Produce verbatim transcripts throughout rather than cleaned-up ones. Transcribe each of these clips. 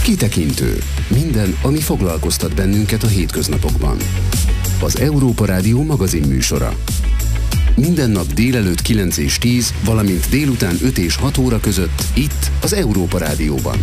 Kitekintő. Minden, ami foglalkoztat bennünket a hétköznapokban. Az Európa Rádió magazin műsora. Minden nap délelőtt kilenc és tíz, valamint délután öt és hat óra között itt az Európa Rádióban.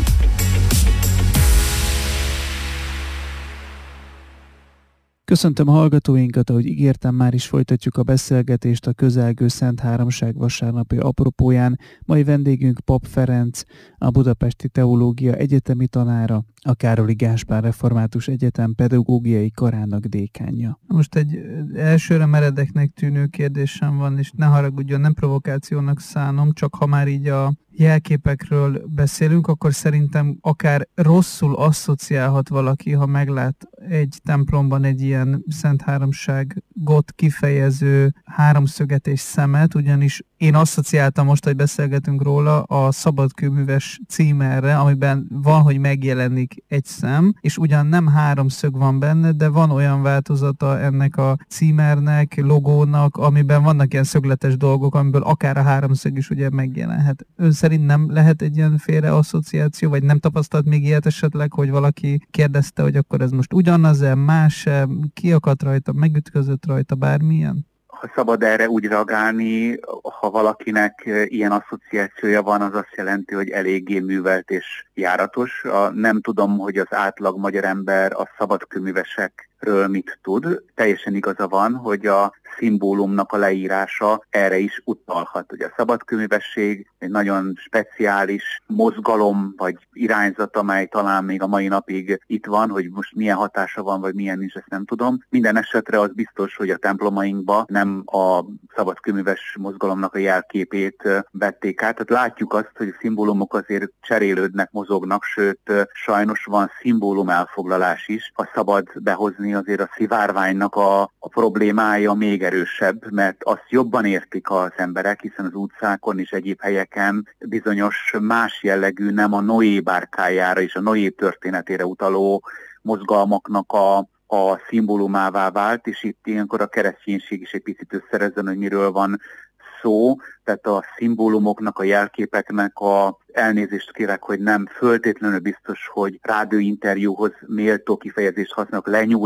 Köszöntöm a hallgatóinkat, ahogy ígértem, már is folytatjuk a beszélgetést a közelgő Szent Háromság vasárnapi apropóján. Mai vendégünk Pap Ferenc, a Budapesti Teológia Egyetemi tanára, a Károli Gáspár Református Egyetem pedagógiai karának dékánja. Most egy elsőre meredeknek tűnő kérdésem van, és ne haragudjon, nem provokációnak szánom, csak ha már így a jelképekről beszélünk, akkor szerintem akár rosszul asszociálhat valaki, ha meglát egy templomban egy ilyen Szent Háromságot kifejező háromszöget és szemet, ugyanis én asszociáltam most, hogy beszélgetünk róla, a szabadkőműves címerre, amiben van, hogy megjelenik egy szem, és ugyan nem háromszög van benne, de van olyan változata ennek a címernek, logónak, amiben vannak ilyen szögletes dolgok, amiből akár a háromszög is ugye megjelenhet. Ön szerint nem lehet egy ilyen félreasszociáció, vagy nem tapasztalt még ilyet esetleg, hogy valaki kérdezte, hogy akkor ez most ugyanaz-e, más-e, kiakadt rajta, megütközött rajta, bármilyen? Ha szabad erre úgy reagálni, ha valakinek ilyen asszociációja van, az azt jelenti, hogy eléggé művelt és járatos. A, nem tudom, hogy az átlag magyar ember a szabadkőművesekről mit tud. Teljesen igaza van, hogy a szimbólumnak a leírása erre is utalhat. Ugye a szabadkőművesség egy nagyon speciális mozgalom vagy irányzat, amely talán még a mai napig itt van, hogy most milyen hatása van, vagy milyen is, ezt nem tudom. Minden esetre az biztos, hogy a templomainkba nem a szabadkőműves mozgalomnak a jelképét vették át. Tehát látjuk azt, hogy a szimbólumok azért cserélődnek, mozognak, sőt sajnos van szimbólum elfoglalás is. Ha szabad behozni, azért a szivárványnak a, a problémája még erősebb, mert azt jobban értik az emberek, hiszen az utcákon és egyéb helyeken bizonyos más jellegű, nem a Noé bárkájára és a Noé történetére utaló mozgalmaknak a, a szimbólumává vált, és itt ilyenkor a kereszténység is egy picit összerezzen, hogy miről van szó, tehát a szimbólumoknak, a jelképeknek a elnézést kérek, hogy nem föltétlenül biztos, hogy rádióinterjúhoz méltó kifejezést használok, lenyúl